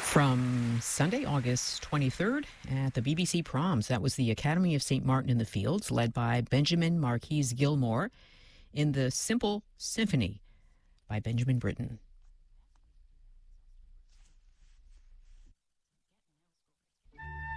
From Sunday, August 23rd at the BBC Proms. That was the Academy of St. Martin in the Fields, led by Benjamin Marquis Gilmore in the Simple Symphony by Benjamin Britten.